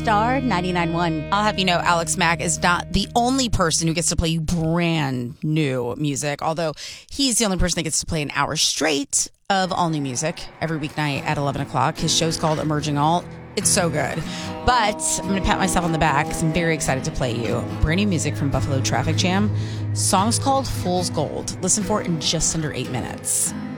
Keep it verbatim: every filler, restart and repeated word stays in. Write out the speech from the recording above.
Star ninety-nine point one. I'll have you know, Alex Mack is not the only person who gets to play you brand new music, although he's the only person that gets to play an hour straight of all new music every weeknight at eleven o'clock. His show's called Emerging Alt. It's so good. But I'm going to pat myself on the back because I'm very excited to play you brand new music from Buffalo Traffic Jam. Song's called Fool's Gold. Listen for it in just under eight minutes.